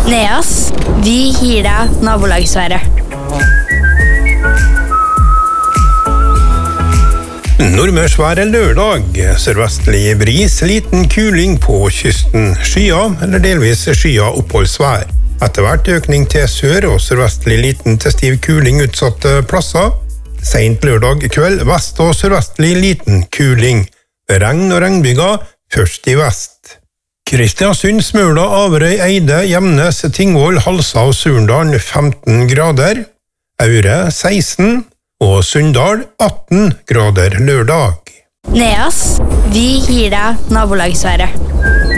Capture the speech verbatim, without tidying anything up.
Neas, vi gir deg nabolagsværet. Nordmørsvær er lørdag. Sørvestlig bris, liten kuling på kysten. Skya eller delvis skya oppholdsvær. Etter hvert økning til sør og sørvestlig liten til stiv kuling utsatte plasser. Sent lørdag kveld vest og sørvestlig liten kuling. Regn og regnbyger først i vest. Kristiansund, Smøla, Averøy, Eide, Gjemnes, Tingvoll, Halsa og Surndal femten grader. Aure seksten og Sunndal atten grader lørdag. Neas, vi gir deg nabolagsværet.